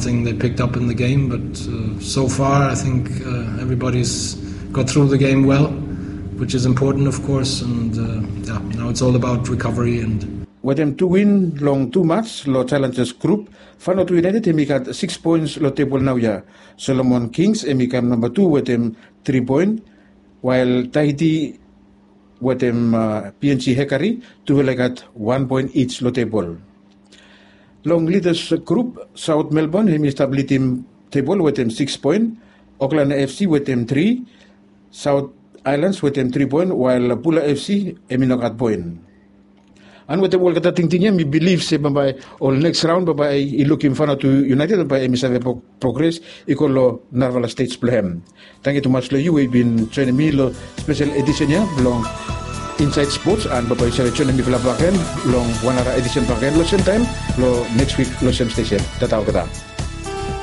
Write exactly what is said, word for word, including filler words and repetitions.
something they picked up in the game. But uh, so far, I think uh, everybody's got through the game well, which is important, of course. And uh, yeah, now it's all about recovery. And with them to win long two matches, lo Challengers Group, Vanuatu United emi got six points lo table now ya. Solomon Kings emi come number two with them three point, while Tahiti with them uh, P N C Hekari two will got one point each lo table. Long Leaders Group, South Melbourne emi established team table with them six point, Auckland F C with them three, South Islands with them three point, while Pula F C emi no got point. And with the world kata tingtingnya, we believe se babai all next round babai ilukim Vanuatu United babai emi save progress ikolo Narvala States Plahem. Thank you too much lo you. We've been joining me lo special edition ya belong Inside Sports and babai save joining me pala baken long one hour edition baken lo same time lo next week lo same station. Tatao kata.